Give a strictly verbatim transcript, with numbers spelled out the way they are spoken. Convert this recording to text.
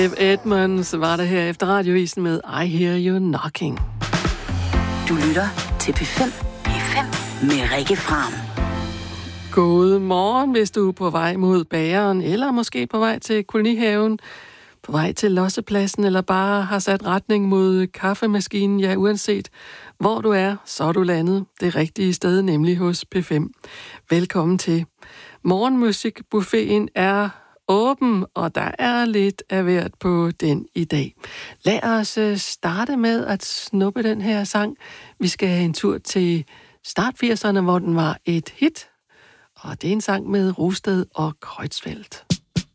Edmonds var der her efter radioisen med I Hear You Knocking. Du lytter til P fem. P fem med Rikke Fram. God morgen, hvis du er på vej mod bageren, eller måske på vej til kolonihaven, på vej til lossepladsen, eller bare har sat retning mod kaffemaskinen. Ja, uanset hvor du er, så er du landet det rigtige sted, nemlig hos P fem. Velkommen til. Morgenmusikbuffeten er åben, og der er lidt af hvert på den i dag. Lad os starte med at snuppe den her sang. Vi skal have en tur til start firserne, hvor den var et hit. Og det er en sang med Rosted og Kreutzfeldt.